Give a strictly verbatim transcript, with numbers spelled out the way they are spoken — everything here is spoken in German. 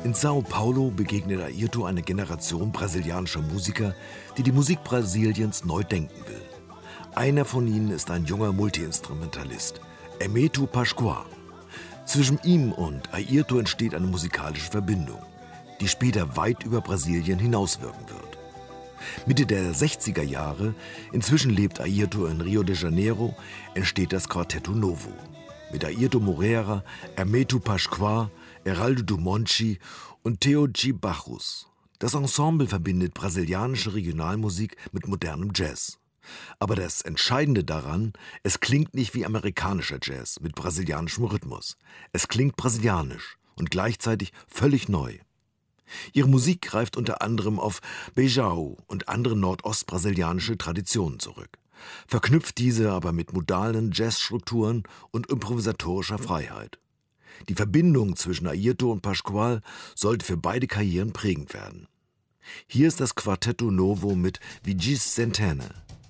In Sao Paulo begegnet Airto einer Generation brasilianischer Musiker, die die Musik Brasiliens neu denken will. Einer von ihnen ist ein junger Multiinstrumentalist, Hermeto Pascoal. Zwischen ihm und Airto entsteht eine musikalische Verbindung, die später weit über Brasilien hinauswirken wird. Mitte der sechziger Jahre, inzwischen lebt Airto in Rio de Janeiro, entsteht das Quartetto Novo. Mit Airto Moreira, Hermeto Pascoal, Heraldo do Monchi und Theo G. Barros. Das Ensemble verbindet brasilianische Regionalmusik mit modernem Jazz. Aber das Entscheidende daran, es klingt nicht wie amerikanischer Jazz mit brasilianischem Rhythmus. Es klingt brasilianisch und gleichzeitig völlig neu. Ihre Musik greift unter anderem auf Beijão und andere nordostbrasilianische Traditionen zurück, verknüpft diese aber mit modalen Jazzstrukturen und improvisatorischer Freiheit. Die Verbindung zwischen Airto und Pascoal sollte für beide Karrieren prägend werden. Hier ist das Quartetto Novo mit Vigis Centene.